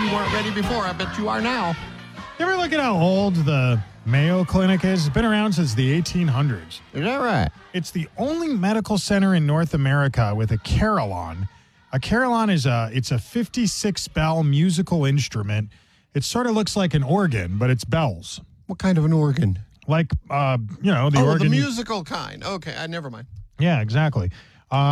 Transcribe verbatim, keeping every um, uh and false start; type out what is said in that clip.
you weren't ready before, I bet you are now. You ever look at how old the Mayo Clinic is? It's been around since the eighteen hundreds. Is that right? It's the only medical center in North America with a carillon. A carillon is a it's a fifty-six bell musical instrument. It sort of looks like an organ, but it's bells. What kind of an organ? Like, uh, you know, the oh, organ. the musical kind. Okay, I never mind. Yeah, exactly.